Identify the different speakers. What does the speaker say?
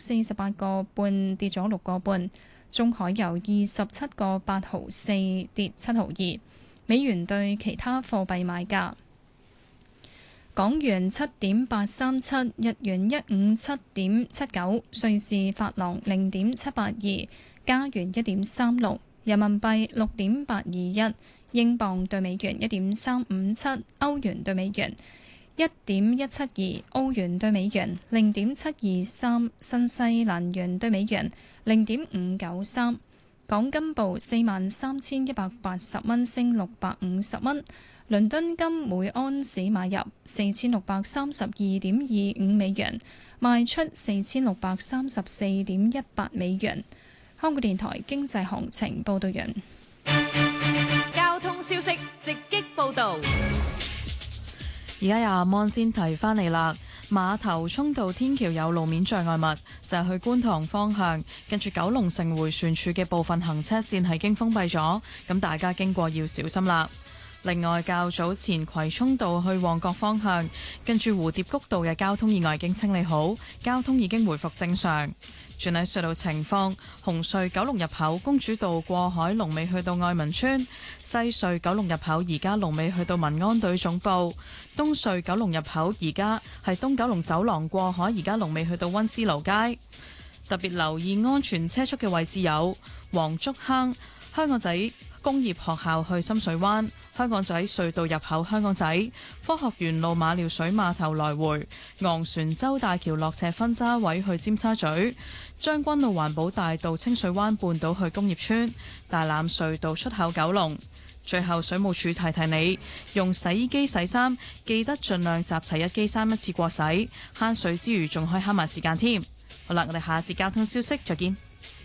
Speaker 1: 47個半，跌咗6個半。中海油27個8毫4，跌7毫2。美元對其他貨幣賣價：港元7.837，日元157.79，瑞士法郎0.782，加元1.36，人民幣6.821，英鎊對美元1.357，歐元對美元1.172，澳元對美元0.723，新西蘭元對美元0.593。港金報43,180蚊，升650蚊。倫敦金每安士買入4632.25美元，賣出4634.18美元。香港電台經濟行情報道完。
Speaker 2: 交通消息直擊報道。
Speaker 3: 而家由阿芒先提翻嚟啦，碼頭涌道天橋有路面障礙物，就係去觀塘方向，跟住九龍城迴旋處嘅部分行車線係已經封閉咗，咁大家經過要小心啦。另外，較早前葵涌道去旺角方向，跟住蝴蝶谷道嘅交通意外已經清理好，交通已經回復正常。轉喺隧道情況，紅隧九龍入口公主道過海龍尾去到愛民村，西隧九龍入口而家龍尾去到民安隊總部，東隧九龍入口而家係東九龍走廊過海而家龍尾去到溫思勞街。特別留意安全車速嘅位置有黃竹坑、香港仔工業學校去深水灣、香港仔隧道入口香港仔、科學園路馬料水碼頭來回、昂船洲大橋落斜分叉位去尖沙咀、將軍澳環保大道清水灣半島去工業村、大欖隧道出口九龍。最後水務署提提你，用洗衣機洗衫記得盡量集齊一機衫一次過洗，慳水之餘仲可以慳埋時間添。好啦，我哋下一節交通消息再見。